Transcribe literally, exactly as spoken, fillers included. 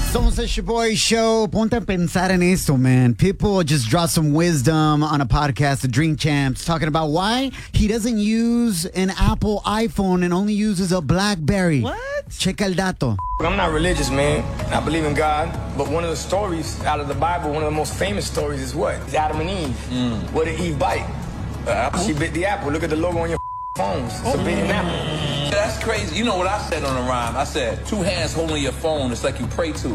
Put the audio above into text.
Somos el Shaboy Show. Ponte a pensar en esto, man. People just dropped some wisdom on a podcast, The Drink Champs, talking about why he doesn't use an Apple iPhone and only uses a BlackBerry. What? Checa el dato. I'm not religious, man. I believe in God. But one of the stories out of the Bible, one of the most famous stories is what? It's Adam and Eve. Mm. What did Eve bite? The apple. She bit the apple. Look at the logo on your phones. It's a bitten apple. That's crazy. You know what I said on the rhyme? I said, two hands holding your phone, it's like you pray to it.